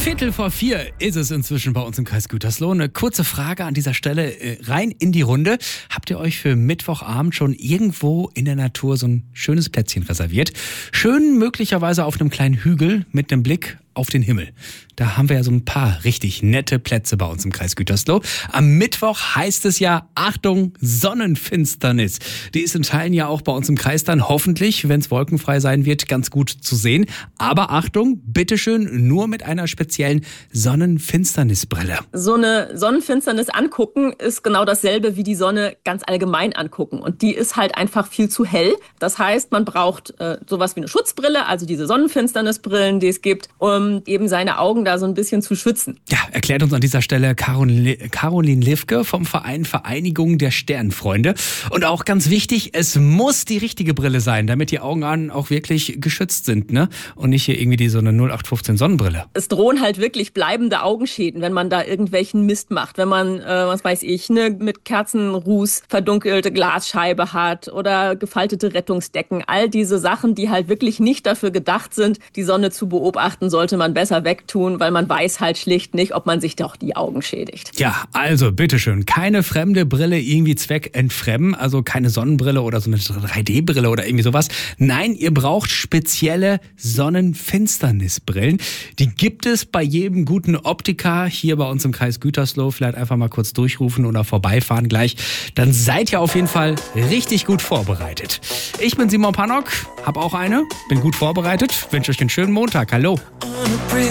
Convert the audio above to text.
3:15 ist es inzwischen bei uns im Kreis Gütersloh. Eine kurze Frage an dieser Stelle rein in die Runde. Habt ihr euch für Mittwochabend schon irgendwo in der Natur so ein schönes Plätzchen reserviert? Schön möglicherweise auf einem kleinen Hügel mit einem Blick auf den Himmel. Da haben wir ja so ein paar richtig nette Plätze bei uns im Kreis Gütersloh. Am Mittwoch heißt es ja, Achtung, Sonnenfinsternis. Die ist in Teilen ja auch bei uns im Kreis dann hoffentlich, wenn es wolkenfrei sein wird, ganz gut zu sehen. Aber Achtung, bitteschön, nur mit einer speziellen Sonnenfinsternisbrille. So eine Sonnenfinsternis angucken ist genau dasselbe wie die Sonne ganz allgemein angucken. Und die ist halt einfach viel zu hell. Das heißt, man braucht sowas wie eine Schutzbrille, also diese Sonnenfinsternisbrillen, die es gibt, um eben seine Augen da so ein bisschen zu schützen. Ja, erklärt uns an dieser Stelle Caroline Livke vom Verein Vereinigung der Sternfreunde. Und auch ganz wichtig, es muss die richtige Brille sein, damit die Augen auch wirklich geschützt sind, ne? Und nicht hier irgendwie so eine 0815 Sonnenbrille. Es drohen halt wirklich bleibende Augenschäden, wenn man da irgendwelchen Mist macht. Wenn man, mit Kerzenruß verdunkelte Glasscheibe hat oder gefaltete Rettungsdecken. All diese Sachen, die halt wirklich nicht dafür gedacht sind, die Sonne zu beobachten, sollte man besser wegtun, weil man weiß halt schlicht nicht, ob man sich doch die Augen schädigt. Ja, also bitteschön, keine fremde Brille irgendwie zweckentfremden, also keine Sonnenbrille oder so eine 3D-Brille oder irgendwie sowas. Nein, ihr braucht spezielle Sonnenfinsternisbrillen. Die gibt es bei jedem guten Optiker hier bei uns im Kreis Gütersloh. Vielleicht einfach mal kurz durchrufen oder vorbeifahren gleich. Dann seid ihr auf jeden Fall richtig gut vorbereitet. Ich bin Simon Pannock, hab auch eine, bin gut vorbereitet, wünsche euch einen schönen Montag. Hallo.